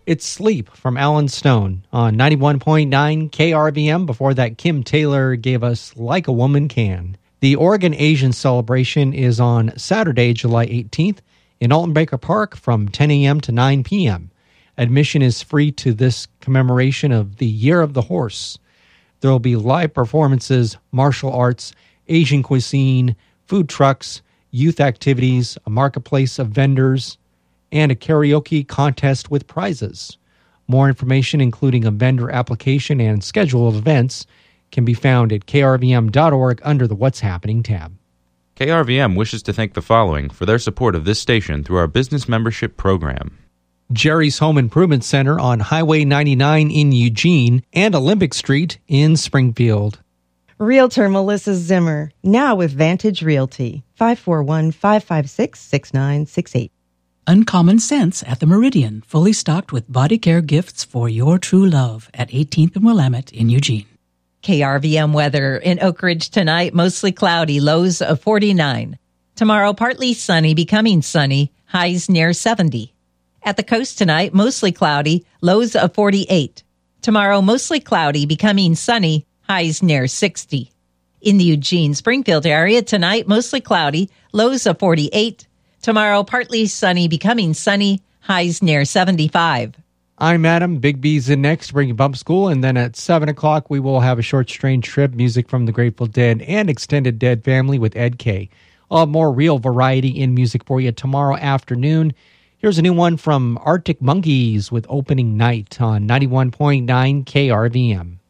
It's Sleep from Alan Stone on 91.9 KRVM. Before that, Kim Taylor gave us Like a Woman Can. The Oregon Asian Celebration is on Saturday, July 18th in Alton Baker Park from 10 a.m. to 9 p.m. Admission is free to this commemoration of the Year of the Horse. There will be live performances, martial arts, Asian cuisine, food trucks, youth activities, a marketplace of vendors, and a karaoke contest with prizes. More information, including a vendor application and schedule of events, can be found at krvm.org under the What's Happening tab. KRVM wishes to thank the following for their support of this station through our business membership program. Jerry's Home Improvement Center on Highway 99 in Eugene and Olympic Street in Springfield. Realtor Melissa Zimmer, now with Vantage Realty, 541-556-6968. Uncommon Sense at the Meridian, fully stocked with body care gifts for your true love at 18th and Willamette in Eugene. KRVM weather in Oak Ridge tonight, mostly cloudy, lows of 49. Tomorrow, partly sunny, becoming sunny, highs near 70. At the coast tonight, mostly cloudy, lows of 48. Tomorrow, mostly cloudy, becoming sunny, highs near 60. In the Eugene-Springfield area, tonight, mostly cloudy, lows of 48. Tomorrow, partly sunny, becoming sunny, highs near 75. I'm Adam. Big B's in next to bring you Bump School, and then at 7 o'clock we will have a short strange trip, music from the Grateful Dead and Extended Dead Family with Ed K. I'll have more real variety in music for you tomorrow afternoon. Here's a new one from Arctic Monkeys with Opening Night on 91.9 KRVM.